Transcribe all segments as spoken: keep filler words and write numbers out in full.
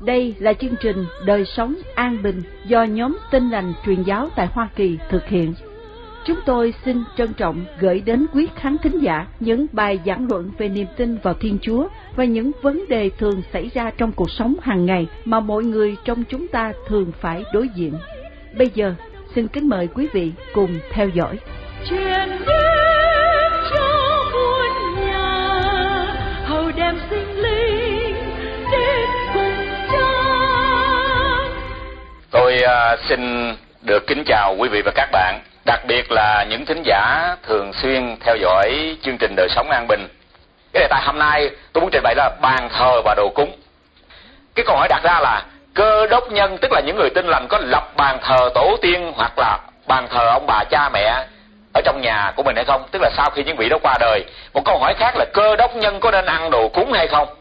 Đây là chương trình Đời Sống An Bình do nhóm Tin Lành Truyền Giáo tại Hoa Kỳ thực hiện. Chúng tôi xin trân trọng gửi đến quý khán thính giả những bài giảng luận về niềm tin vào Thiên Chúa và những vấn đề thường xảy ra trong cuộc sống hàng ngày mà mọi người trong chúng ta thường phải đối diện. Bây giờ, xin kính mời quý vị cùng theo dõi. Truyền đến cho muôn nhà, hầu đem sinh linh đến cùng cha. Tôi uh, xin được kính chào quý vị và các bạn, đặc biệt là những thính giả thường xuyên theo dõi chương trình Đời Sống An Bình. Cái đề tài hôm nay tôi muốn trình bày là bàn thờ và đồ cúng. Cái câu hỏi đặt ra là Cơ đốc nhân, tức là những người tin lành, có lập bàn thờ tổ tiên hoặc là bàn thờ ông bà cha mẹ ở trong nhà của mình hay không? Tức là sau khi những vị đó qua đời. Một câu hỏi khác là Cơ đốc nhân có nên ăn đồ cúng hay không?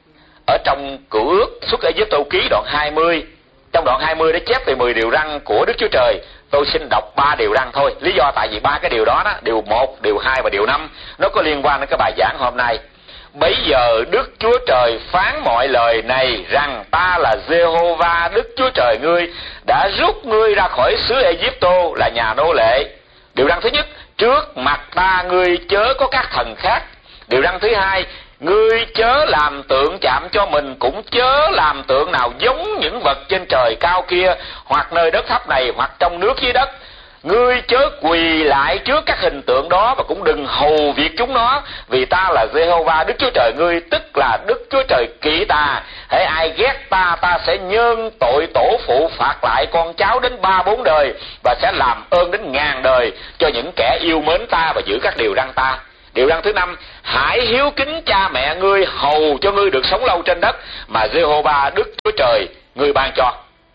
Ở trong Cựu Ước Xuất Ê-díp-tô ký đoạn hai mươi, trong đoạn hai mươi đã chép về mười điều răn của Đức Chúa Trời. Tôi xin đọc ba điều răn thôi. Lý do tại vì ba cái điều đó, đó điều một, điều hai và điều năm nó có liên quan đến cái bài giảng hôm nay. Bấy giờ Đức Chúa Trời phán mọi lời này rằng: ta là Giê-hô-va Đức Chúa Trời ngươi, đã rút ngươi ra khỏi xứ Ê-díp-tô là nhà nô lệ. Điều răn thứ nhất: trước mặt ta ngươi chớ có các thần khác. Điều răn thứ hai: ngươi chớ làm tượng chạm cho mình, cũng chớ làm tượng nào giống những vật trên trời cao kia, hoặc nơi đất thấp này, hoặc trong nước dưới đất. Ngươi chớ quỳ lại trước các hình tượng đó, và cũng đừng hầu việc chúng nó, vì ta là Giê-hô-va Đức Chúa Trời ngươi, tức là Đức Chúa Trời kỵ ta. Hễ ai ghét ta, ta sẽ nhân tội tổ phụ phạt lại con cháu đến ba bốn đời, và sẽ làm ơn đến ngàn đời cho những kẻ yêu mến ta và giữ các điều răn ta. Điều răn thứ năm: hãy hiếu kính cha mẹ ngươi, hầu cho ngươi được sống lâu trên đất mà Giê-hô-va Đức Chúa Trời ngươi ban cho.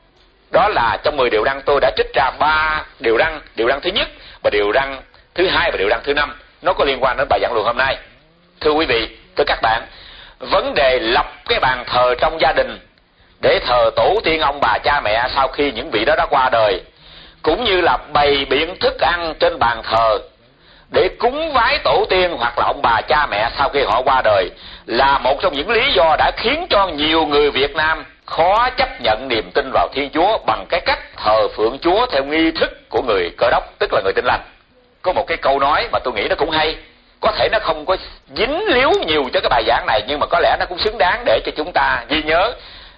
Đó là trong mười điều răn tôi đã trích ra ba điều răn. Điều răn thứ nhất và điều răn thứ hai và điều răn thứ năm nó có liên quan đến bài giảng luận hôm nay. Thưa quý vị, thưa các bạn, vấn đề lập cái bàn thờ trong gia đình để thờ tổ tiên ông bà cha mẹ sau khi những vị đó đã qua đời, cũng như là bày biện thức ăn trên bàn thờ để cúng vái tổ tiên hoặc là ông bà cha mẹ sau khi họ qua đời, là một trong những lý do đã khiến cho nhiều người Việt Nam khó chấp nhận niềm tin vào Thiên Chúa bằng cái cách thờ phượng Chúa theo nghi thức của người Cơ đốc, tức là người tin lành. Có một cái câu nói mà tôi nghĩ nó cũng hay, có thể nó không có dính líu nhiều cho cái bài giảng này, nhưng mà có lẽ nó cũng xứng đáng để cho chúng ta ghi nhớ.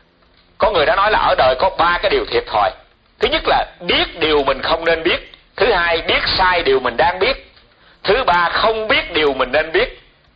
Có người đã nói là ở đời có ba cái điều thiệt thòi. Thứ nhất là biết điều mình không nên biết. Thứ hai, biết sai điều mình đang biết. Thứ ba, không biết điều mình nên biết.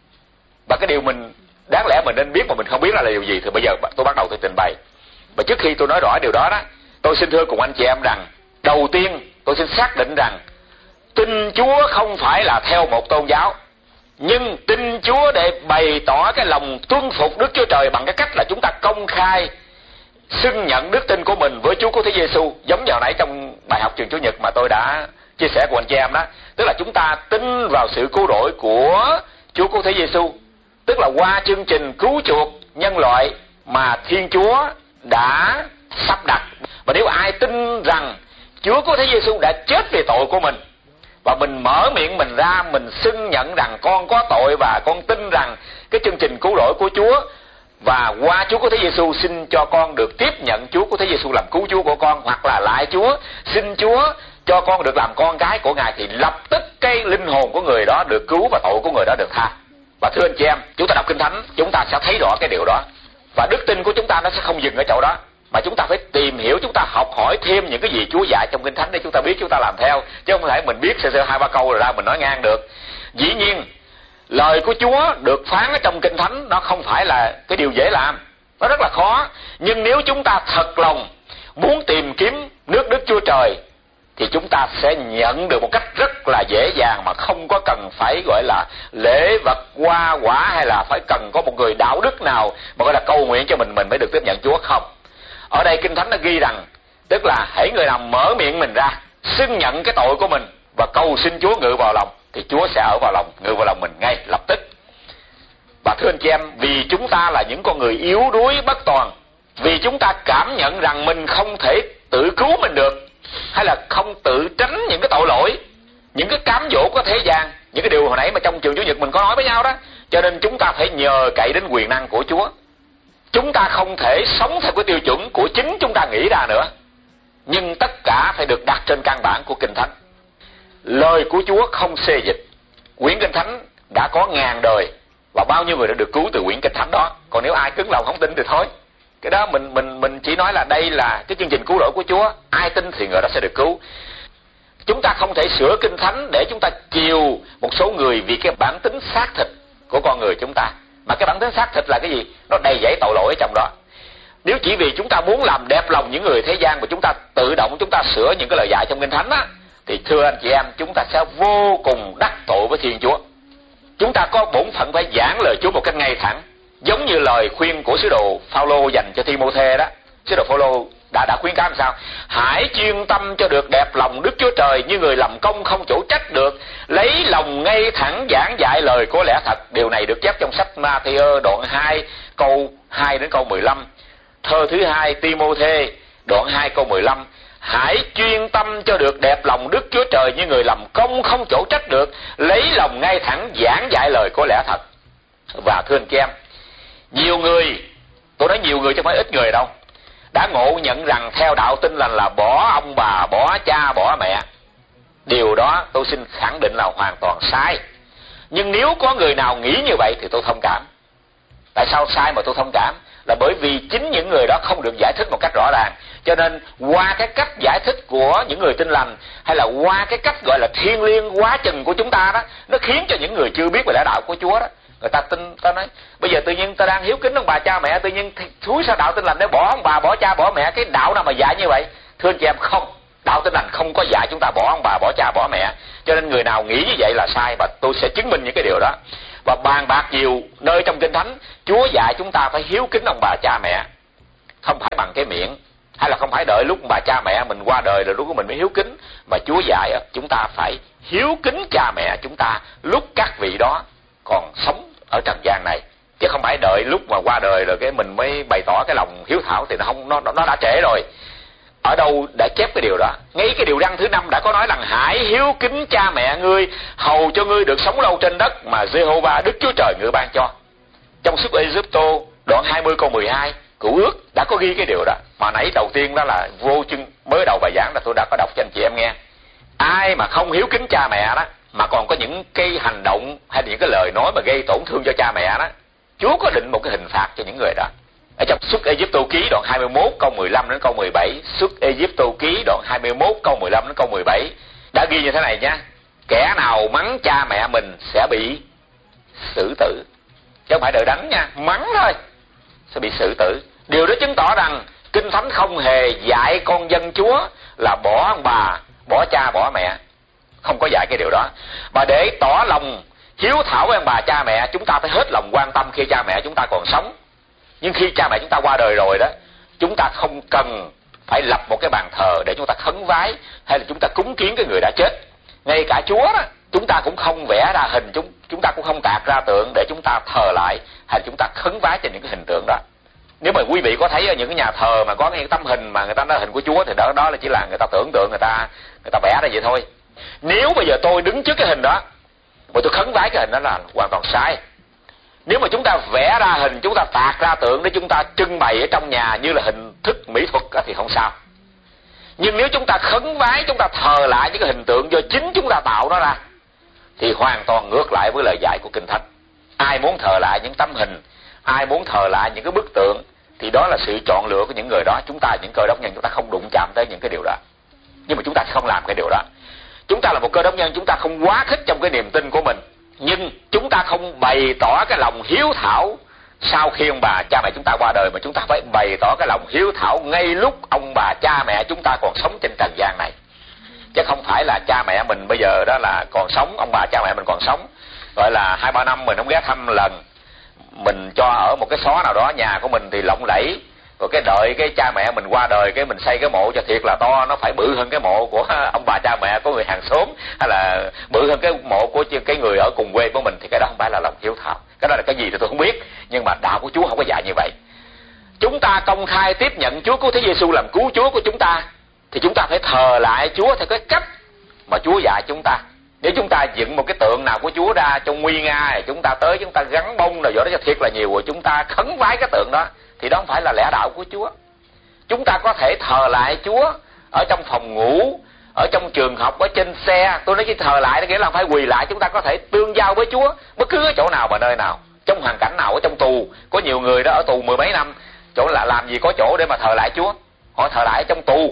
Và cái điều mình đáng lẽ mình nên biết mà mình không biết là điều gì, thì bây giờ tôi bắt đầu tôi trình bày. Và trước khi tôi nói rõ điều đó đó, tôi xin thưa cùng anh chị em rằng, đầu tiên tôi xin xác định rằng tin Chúa không phải là theo một tôn giáo, nhưng tin Chúa để bày tỏ cái lòng tuân phục Đức Chúa Trời bằng cái cách là chúng ta công khai xưng nhận đức tin của mình với Chúa Cứu Thế Giêsu, giống như hồi nãy trong bài học trường Chủ nhật mà tôi đã chia sẻ của anh chị em đó. Tức là chúng ta tin vào sự cứu rỗi của Chúa Cứu Thế Giêsu, tức là qua chương trình cứu chuộc nhân loại mà Thiên Chúa đã sắp đặt. Và nếu ai tin rằng Chúa Cứu Thế Giêsu đã chết vì tội của mình, và mình mở miệng mình ra, mình xưng nhận rằng con có tội và con tin rằng cái chương trình cứu rỗi của Chúa, và qua Chúa Cứu Thế Giêsu xin cho con được tiếp nhận Chúa Cứu Thế Giêsu làm cứu Chúa của con, hoặc là lại Chúa xin Chúa cho con được làm con cái của Ngài, thì lập tức cái linh hồn của người đó được cứu và tội của người đó được tha. Và thưa anh chị em, chúng ta đọc Kinh Thánh chúng ta sẽ thấy rõ cái điều đó, và đức tin của chúng ta nó sẽ không dừng ở chỗ đó, mà chúng ta phải tìm hiểu, chúng ta học hỏi thêm những cái gì Chúa dạy trong Kinh Thánh để chúng ta biết, chúng ta làm theo, chứ không thể mình biết sơ sơ hai ba câu rồi ra mình nói ngang được. Dĩ nhiên lời của Chúa được phán ở trong Kinh Thánh nó không phải là cái điều dễ làm, nó rất là khó. Nhưng nếu chúng ta thật lòng muốn tìm kiếm nước Đức Chúa Trời thì chúng ta sẽ nhận được một cách rất là dễ dàng, mà không có cần phải gọi là lễ vật hoa quả, hay là phải cần có một người đạo đức nào mà gọi là cầu nguyện cho mình mình mới được tiếp nhận Chúa. Không. Ở đây Kinh Thánh nó ghi rằng, tức là hãy người nào mở miệng mình ra xưng nhận cái tội của mình và cầu xin Chúa ngự vào lòng, thì Chúa sẽ ở vào lòng, ngự vào lòng mình ngay lập tức. Và thưa anh chị em, vì chúng ta là những con người yếu đuối bất toàn, vì chúng ta cảm nhận rằng mình không thể tự cứu mình được, hay là không tự tránh những cái tội lỗi, những cái cám dỗ của thế gian, những cái điều hồi nãy mà trong trường Chủ nhật mình có nói với nhau đó, cho nên chúng ta phải nhờ cậy đến quyền năng của Chúa. Chúng ta không thể sống theo cái tiêu chuẩn của chính chúng ta nghĩ ra nữa, nhưng tất cả phải được đặt trên căn bản của Kinh Thánh. Lời của Chúa không xê dịch. Quyển Kinh Thánh đã có ngàn đời và bao nhiêu người đã được cứu từ quyển Kinh Thánh đó. Còn nếu ai cứng lòng không tin thì thôi. Cái đó mình mình mình chỉ nói là đây là cái chương trình cứu rỗi của Chúa, ai tin thì người đó sẽ được cứu. Chúng ta không thể sửa Kinh Thánh để chúng ta chiều một số người vì cái bản tính xác thịt của con người chúng ta. Mà cái bản tính xác thịt là cái gì? Nó đầy dẫy tội lỗi ở trong đó. Nếu chỉ vì chúng ta muốn làm đẹp lòng những người thế gian mà chúng ta tự động chúng ta sửa những cái lời dạy trong Kinh Thánh á, thì thưa anh chị em, chúng ta sẽ vô cùng đắc tội với Thiên Chúa. Chúng ta có bổn phận phải giảng lời Chúa một cách ngay thẳng, giống như lời khuyên của sứ đồ Phao-lô dành cho Ti-mô-thê đó. Sứ đồ Phao-lô đã đã khuyên cáo làm sao? Hãy chuyên tâm cho được đẹp lòng Đức Chúa Trời như người làm công không chỗ trách được, lấy lòng ngay thẳng giảng dạy lời của lẽ thật. Điều này được chép trong sách Ma-thi-ơ đoạn hai câu hai đến câu mười lăm. Thơ thứ hai Ti-mô-thê đoạn hai câu mười lăm. Hãy chuyên tâm cho được đẹp lòng Đức Chúa Trời như người làm công không chỗ trách được, lấy lòng ngay thẳng giảng dạy lời của lẽ thật. Và thưa anh chị em, nhiều người, tôi nói nhiều người chứ không phải ít người đâu, đã ngộ nhận rằng theo đạo Tin Lành là bỏ ông bà, bỏ cha, bỏ mẹ. Điều đó tôi xin khẳng định là hoàn toàn sai. Nhưng nếu có người nào nghĩ như vậy thì tôi thông cảm. Tại sao sai mà tôi thông cảm? Là bởi vì chính những người đó không được giải thích một cách rõ ràng. Cho nên qua cái cách giải thích của những người Tin Lành, hay là qua cái cách gọi là thiêng liêng quá chừng của chúng ta đó, nó khiến cho những người chưa biết về lẽ đạo của Chúa đó, người ta tin, ta nói bây giờ tự nhiên ta đang hiếu kính ông bà cha mẹ, tự nhiên thúi sao đạo Tin Lành để bỏ ông bà, bỏ cha, bỏ mẹ? Cái đạo nào mà dạy như vậy? Thưa anh chị em, không, đạo Tin Lành không có dạy chúng ta bỏ ông bà, bỏ cha, bỏ mẹ. Cho nên người nào nghĩ như vậy là sai, và tôi sẽ chứng minh những cái điều đó. Và bàn bạc nhiều nơi trong Kinh Thánh, Chúa dạy chúng ta phải hiếu kính ông bà cha mẹ, không phải bằng cái miệng, hay là không phải đợi lúc bà cha mẹ mình qua đời rồi lúc của mình mới hiếu kính, mà Chúa dạy chúng ta phải hiếu kính cha mẹ chúng ta lúc các vị đó còn sống ở trần gian này, chứ không phải đợi lúc mà qua đời rồi cái mình mới bày tỏ cái lòng hiếu thảo, thì nó không, nó nó đã trễ rồi. Ở đâu đã chép cái điều đó? Ngay cái điều răn thứ năm đã có nói rằng hãy hiếu kính cha mẹ ngươi, hầu cho ngươi được sống lâu trên đất mà Giê-hô-va Đức Chúa Trời ngự ban cho. Trong Xuất Ê-díp-tô đoạn hai mươi câu mười hai, Cựu Ước đã có ghi cái điều đó. Mà nãy đầu tiên đó là vô chương mới đầu bài giảng là tôi đã có đọc cho anh chị em nghe. Ai mà không hiếu kính cha mẹ đó, mà còn có những cái hành động hay những cái lời nói mà gây tổn thương cho cha mẹ đó, Chúa có định một cái hình phạt cho những người đó. Ở trong Xuất Ê-díp-tô ký đoạn hai mươi mốt câu mười lăm đến câu mười bảy, Xuất Ê-díp-tô ký đoạn hai mươi mốt câu mười lăm đến câu mười bảy đã ghi như thế này nhé: kẻ nào mắng cha mẹ mình sẽ bị xử tử, chứ không phải đợi đánh nha, mắng thôi sẽ bị xử tử. Điều đó chứng tỏ rằng Kinh Thánh không hề dạy con dân Chúa là bỏ ông bà, bỏ cha, bỏ mẹ, không có dạy cái điều đó. Mà để tỏ lòng hiếu thảo với ông bà cha mẹ, chúng ta phải hết lòng quan tâm khi cha mẹ chúng ta còn sống. Nhưng khi cha mẹ chúng ta qua đời rồi đó, chúng ta không cần phải lập một cái bàn thờ để chúng ta khấn vái, hay là chúng ta cúng kiến cái người đã chết. Ngay cả Chúa đó, chúng ta cũng không vẽ ra hình, chúng chúng ta cũng không tạc ra tượng để chúng ta thờ lại, hay là chúng ta khấn vái trên những cái hình tượng đó. Nếu mà quý vị có thấy ở những cái nhà thờ mà có những tấm hình mà người ta nói hình của Chúa, thì đó đó là chỉ là người ta tưởng tượng, người ta người ta vẽ ra vậy thôi. Nếu bây giờ tôi đứng trước cái hình đó mà tôi khấn vái cái hình đó là hoàn toàn sai. Nếu mà chúng ta vẽ ra hình, chúng ta tạc ra tượng để chúng ta trưng bày ở trong nhà như là hình thức mỹ thuật thì không sao. Nhưng nếu chúng ta khấn vái, chúng ta thờ lại những cái hình tượng do chính chúng ta tạo nó ra, thì hoàn toàn ngược lại với lời dạy của Kinh Thánh. Ai muốn thờ lại những tấm hình, ai muốn thờ lại những cái bức tượng, thì đó là sự chọn lựa của những người đó. Chúng ta những Cơ Đốc nhân chúng ta không đụng chạm tới những cái điều đó, nhưng mà chúng ta không làm cái điều đó. Chúng ta là một Cơ Đốc nhân, chúng ta không quá khích trong cái niềm tin của mình, nhưng chúng ta không bày tỏ cái lòng hiếu thảo sau khi ông bà cha mẹ chúng ta qua đời, mà chúng ta phải bày tỏ cái lòng hiếu thảo ngay lúc ông bà cha mẹ chúng ta còn sống trên trần gian này. Chứ không phải là cha mẹ mình bây giờ đó là còn sống, ông bà cha mẹ mình còn sống, gọi là hai ba năm mình không ghé thăm lần, mình cho ở một cái xó nào đó, nhà của mình thì lộng lẫy, rồi cái đợi cái cha mẹ mình qua đời cái mình xây cái mộ cho thiệt là to, nó phải bự hơn cái mộ của ông bà cha mẹ của người hàng xóm, hay là bự hơn cái mộ của cái người ở cùng quê của mình, thì cái đó không phải là lòng hiếu thảo. Cái đó là cái gì thì tôi không biết, nhưng mà đạo của Chúa không có dạy như vậy. Chúng ta công khai tiếp nhận Chúa Cứu Thế Giêsu làm cứu Chúa của chúng ta, thì chúng ta phải thờ lại Chúa theo cái cách mà Chúa dạy chúng ta. Nếu chúng ta dựng một cái tượng nào của Chúa ra trong nguy nga, chúng ta tới chúng ta gắn bông rồi, do đó cho thiệt là nhiều, rồi chúng ta khấn vái cái tượng đó, thì đó không phải là lẽ đạo của Chúa. Chúng ta có thể thờ lại Chúa ở trong phòng ngủ, ở trong trường học, ở trên xe. Tôi nói cái thờ lại đó nghĩa là phải quỳ lại. Chúng ta có thể tương giao với Chúa bất cứ ở chỗ nào và nơi nào, trong hoàn cảnh nào. Ở trong tù, có nhiều người đó ở tù mười mấy năm, chỗ là làm gì có chỗ để mà thờ lại Chúa, họ thờ lại ở trong tù.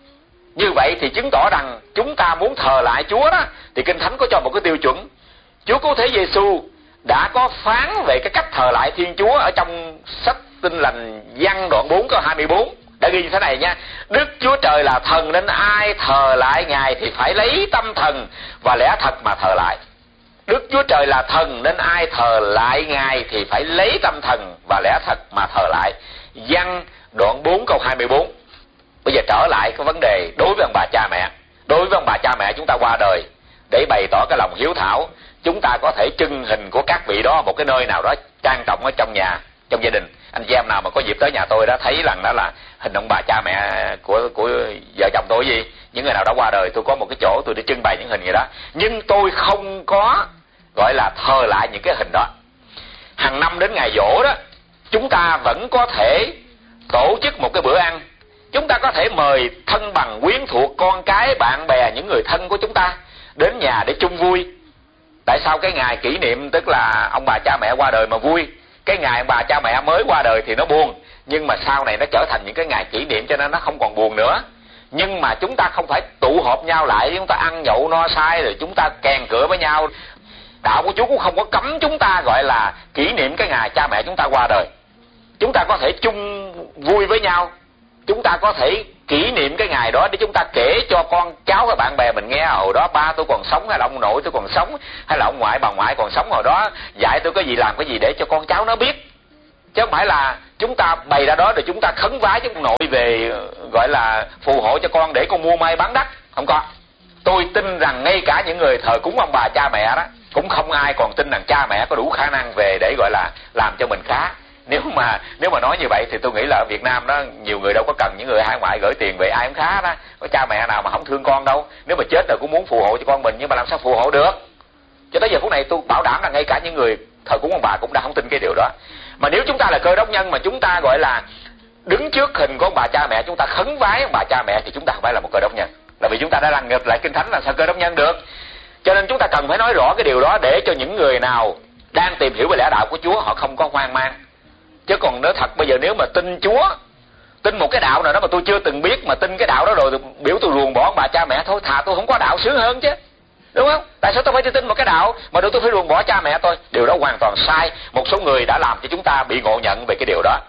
Như vậy thì chứng tỏ rằng chúng ta muốn thờ lại Chúa đó, thì Kinh Thánh có cho một cái tiêu chuẩn. Chúa Cứu Thế Giêsu đã có phán về cái cách thờ lại Thiên Chúa ở trong sách Tin Lành Giăng đoạn bốn câu hai mươi bốn. Đã ghi như thế này nha: Đức Chúa Trời là thần, nên ai thờ lại Ngài thì phải lấy tâm thần và lẽ thật mà thờ lại. Đức Chúa Trời là thần, nên ai thờ lại Ngài thì phải lấy tâm thần và lẽ thật mà thờ lại. Giăng đoạn bốn câu hai mươi bốn. Bây giờ trở lại cái vấn đề đối với ông bà cha mẹ. Đối với ông bà cha mẹ chúng ta qua đời, để bày tỏ cái lòng hiếu thảo, chúng ta có thể trưng hình của các vị đó một cái nơi nào đó trang trọng ở trong nhà, trong gia đình. Anh chị em nào mà có dịp tới nhà tôi đã thấy rằng đó là hình ông bà cha mẹ của của vợ chồng tôi gì, những người nào đã qua đời, tôi có một cái chỗ tôi để trưng bày những hình gì đó. Nhưng tôi không có gọi là thờ lại những cái hình đó. Hàng năm đến ngày giỗ đó, chúng ta vẫn có thể tổ chức một cái bữa ăn. Chúng ta có thể mời thân bằng quyến thuộc, con cái, bạn bè, những người thân của chúng ta đến nhà để chung vui. Tại sao cái ngày kỷ niệm tức là ông bà cha mẹ qua đời mà vui, cái ngày ông bà cha mẹ mới qua đời thì nó buồn, nhưng mà sau này nó trở thành những cái ngày kỷ niệm cho nên nó không còn buồn nữa. Nhưng mà chúng ta không phải tụ họp nhau lại, chúng ta ăn nhậu no say rồi chúng ta kèn cửa với nhau. Đạo của Chúa cũng không có cấm chúng ta gọi là kỷ niệm cái ngày cha mẹ chúng ta qua đời. Chúng ta có thể chung vui với nhau, chúng ta có thể kỷ niệm cái ngày đó để chúng ta kể cho con cháu và bạn bè mình nghe: hồi đó ba tôi còn sống, hay là ông nội tôi còn sống, hay là ông ngoại bà ngoại còn sống, hồi đó dạy tôi cái gì làm cái gì, để cho con cháu nó biết. Chứ không phải là chúng ta bày ra đó rồi chúng ta khấn vái với ông nội về gọi là phù hộ cho con để con mua may bán đắt. Không có. Tôi tin rằng ngay cả những người thờ cúng ông bà cha mẹ đó, cũng không ai còn tin rằng cha mẹ có đủ khả năng về để gọi là làm cho mình khá. Nếu mà nếu mà nói như vậy thì tôi nghĩ là ở Việt Nam đó nhiều người đâu có cần những người hải ngoại gửi tiền về ai cũng khá đó. Có cha mẹ nào mà không thương con đâu. Nếu mà chết rồi cũng muốn phù hộ cho con mình, nhưng mà làm sao phù hộ được? Cho tới giờ phút này tôi bảo đảm rằng ngay cả những người thờ cúng ông bà cũng đã không tin cái điều đó. Mà nếu chúng ta là Cơ Đốc nhân mà chúng ta gọi là đứng trước hình của ông bà cha mẹ, chúng ta khấn vái ông bà cha mẹ, thì chúng ta không phải là một Cơ Đốc nhân. Là vì chúng ta đã làm nghịch lại Kinh Thánh, là sao Cơ Đốc nhân được? Cho nên chúng ta cần phải nói rõ cái điều đó để cho những người nào đang tìm hiểu về lẽ đạo của Chúa họ không có hoang mang. Chứ còn nói thật, bây giờ nếu mà tin Chúa, tin một cái đạo nào đó mà tôi chưa từng biết, mà tin cái đạo đó rồi biểu tôi ruồng bỏ ông bà cha mẹ, thôi thà tôi không có đạo sướng hơn chứ, đúng không? Tại sao tôi phải tin một cái đạo mà tôi phải ruồng bỏ cha mẹ tôi? Điều đó hoàn toàn sai. Một số người đã làm cho chúng ta bị ngộ nhận về cái điều đó.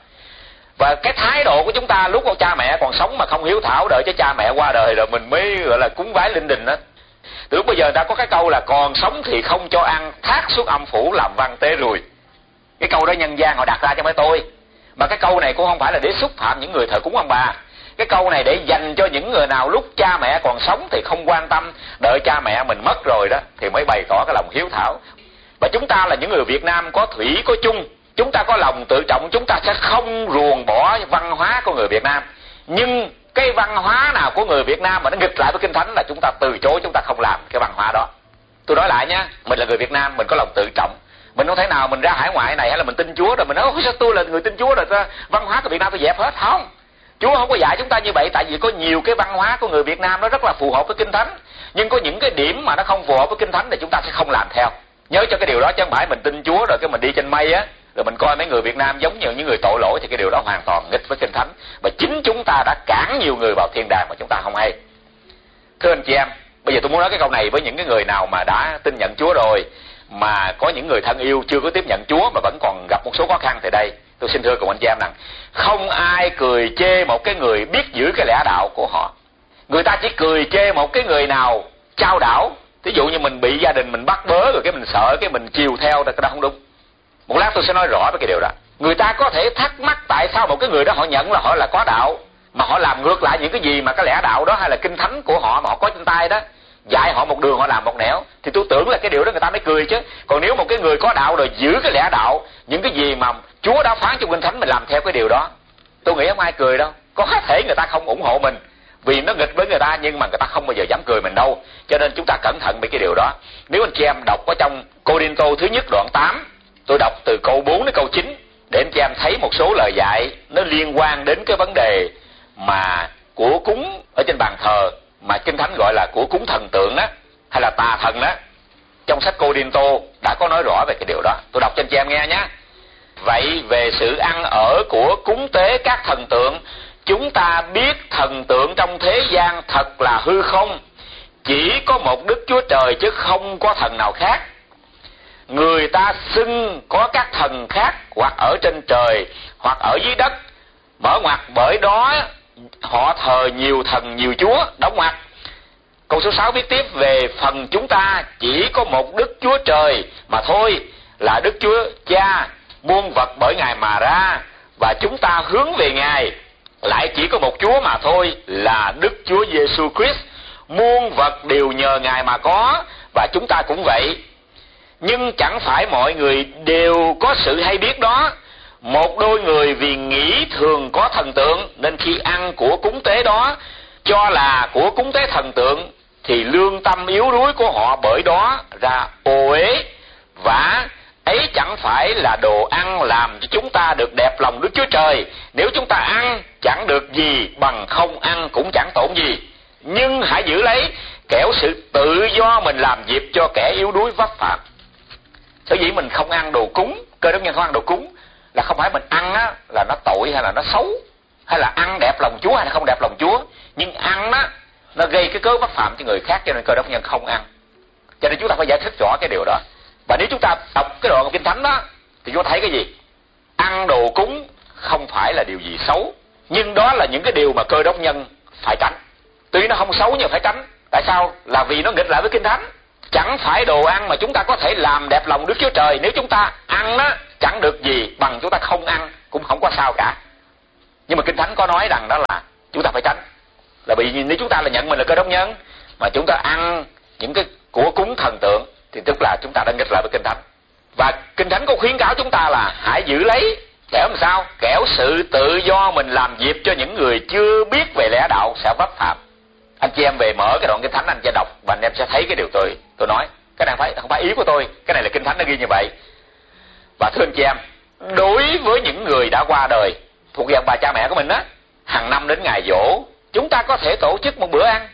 Và cái thái độ của chúng ta lúc con cha mẹ còn sống mà không hiếu thảo, đợi cho cha mẹ qua đời rồi mình mới gọi là cúng vái linh đình đó. Từ lúc bây giờ ta có cái câu là còn sống thì không cho ăn, thác xuống âm phủ làm văn tế rùi. Cái câu đó nhân gian họ đặt ra cho mấy tôi. Mà cái câu này cũng không phải là để xúc phạm những người thờ cúng ông bà. Cái câu này để dành cho những người nào lúc cha mẹ còn sống thì không quan tâm, đợi cha mẹ mình mất rồi đó thì mới bày tỏ cái lòng hiếu thảo. Và chúng ta là những người Việt Nam có thủy có chung, chúng ta có lòng tự trọng, chúng ta sẽ không ruồng bỏ văn hóa của người Việt Nam. Nhưng cái văn hóa nào của người Việt Nam mà nó nghịch lại với Kinh Thánh là chúng ta từ chối, chúng ta không làm cái văn hóa đó. Tôi nói lại nhé, mình là người Việt Nam, mình có lòng tự trọng. Mình không thể nào mình ra hải ngoại này hay là mình tin Chúa rồi mình nói sao tôi là người tin Chúa rồi ta, văn hóa của Việt Nam tôi dẹp hết. Không, Chúa không có dạy chúng ta như vậy. Tại vì có nhiều cái văn hóa của người Việt Nam nó rất là phù hợp với Kinh Thánh, nhưng có những cái điểm mà nó không phù hợp với Kinh Thánh thì chúng ta sẽ không làm theo. Nhớ cho cái điều đó, chứ không phải mình tin Chúa rồi cái mình đi trên mây á, rồi mình coi mấy người Việt Nam giống như những người tội lỗi, thì cái điều đó hoàn toàn nghịch với Kinh Thánh. Và chính chúng ta đã cản nhiều người vào thiên đàng mà chúng ta không hay. Thưa anh chị em, bây giờ tôi muốn nói cái câu này với những cái người nào mà đã tin nhận Chúa rồi, mà có những người thân yêu chưa có tiếp nhận Chúa mà vẫn còn gặp một số khó khăn. Thì đây tôi xin thưa cùng anh chị em rằng không ai cười chê một cái người biết giữ cái lẽ đạo của họ. Người ta chỉ cười chê một cái người nào trao đảo. Ví dụ như mình bị gia đình mình bắt bớ rồi cái mình sợ, cái mình chiều theo, cái đó không đúng. Một lát tôi sẽ nói rõ về cái điều đó. Người ta có thể thắc mắc tại sao một cái người đó họ nhận là họ là có đạo mà họ làm ngược lại những cái gì mà cái lẽ đạo đó hay là Kinh Thánh của họ mà họ có trên tay đó, dạy họ một đường họ làm một nẻo, thì tôi tưởng là cái điều đó người ta mới cười chứ. Còn nếu một cái người có đạo rồi giữ cái lẽ đạo, những cái gì mà Chúa đã phán trong Kinh Thánh mình làm theo cái điều đó, tôi nghĩ không ai cười đâu. Có thể người ta không ủng hộ mình vì nó nghịch với người ta, nhưng mà người ta không bao giờ dám cười mình đâu. Cho nên chúng ta cẩn thận với cái điều đó. Nếu anh chị em đọc ở trong Cô-rinh-tô thứ nhất đoạn tám, tôi đọc từ câu bốn đến câu chín, để anh chị em thấy một số lời dạy nó liên quan đến cái vấn đề mà của cúng ở trên bàn thờ mà Kinh Thánh gọi là của cúng thần tượng đó, hay là tà thần đó. Trong sách Cô-rinh-tô đã có nói rõ về cái điều đó. Tôi đọc cho anh chị em nghe nhé. Vậy về sự ăn ở của cúng tế các thần tượng, chúng ta biết thần tượng trong thế gian thật là hư không, chỉ có một Đức Chúa Trời chứ không có thần nào khác. Người ta xưng có các thần khác hoặc ở trên trời hoặc ở dưới đất, mở ngoặt bởi đó họ thờ nhiều thần nhiều chúa, đóng ngoặt. Câu số sáu viết tiếp: về phần chúng ta chỉ có một Đức Chúa Trời mà thôi, là Đức Chúa Cha, muôn vật bởi Ngài mà ra, và chúng ta hướng về Ngài. Lại chỉ có một Chúa mà thôi, là Đức Chúa Giêsu Christ, muôn vật đều nhờ Ngài mà có, và chúng ta cũng vậy. Nhưng chẳng phải mọi người đều có sự hay biết đó. Một đôi người vì nghĩ thường có thần tượng, nên khi ăn của cúng tế đó cho là của cúng tế thần tượng, thì lương tâm yếu đuối của họ bởi đó ra ô uế. Và ấy chẳng phải là đồ ăn làm cho chúng ta được đẹp lòng Đức Chúa Trời. Nếu chúng ta ăn chẳng được gì, bằng không ăn cũng chẳng tổn gì. Nhưng hãy giữ lấy, kẻo sự tự do mình làm dịp cho kẻ yếu đuối vấp phạm. Sở dĩ mình không ăn đồ cúng, Cơ Đốc nhân không ăn đồ cúng, là không phải mình ăn á là nó tội hay là nó xấu, hay là ăn đẹp lòng Chúa hay là không đẹp lòng Chúa. Nhưng ăn á nó gây cái cớ vấp phạm cho người khác, cho nên Cơ Đốc nhân không ăn. Cho nên chúng ta phải giải thích rõ cái điều đó. Và nếu chúng ta đọc cái đoạn Kinh Thánh đó thì chúng ta thấy cái gì? Ăn đồ cúng không phải là điều gì xấu, nhưng đó là những cái điều mà Cơ Đốc nhân phải tránh. Tuy nó không xấu nhưng phải tránh. Tại sao? Là vì nó nghịch lại với Kinh Thánh. Chẳng phải đồ ăn mà chúng ta có thể làm đẹp lòng Đức Chúa Trời. Nếu chúng ta ăn đó chẳng được gì, bằng chúng ta không ăn cũng không có sao cả. Nhưng mà Kinh Thánh có nói rằng đó là chúng ta phải tránh. Là vì nếu chúng ta là nhận mình là Cơ Đốc nhân mà chúng ta ăn những cái của cúng thần tượng thì tức là chúng ta đã nghịch lại với Kinh Thánh. Và Kinh Thánh có khuyến cáo chúng ta là hãy giữ lấy, kẻo làm sao? Kẻo sự tự do mình làm dịp cho những người chưa biết về lẽ đạo sẽ vấp phạm. Anh chị em về mở cái đoạn Kinh Thánh anh chị đọc và anh em sẽ thấy cái điều tôi tôi nói. Cái này không phải, không phải ý của tôi, cái này là Kinh Thánh nó ghi như vậy. Và thưa anh chị em, đối với những người đã qua đời thuộc dạng bà cha mẹ của mình á, hàng năm đến ngày giỗ chúng ta có thể tổ chức một bữa ăn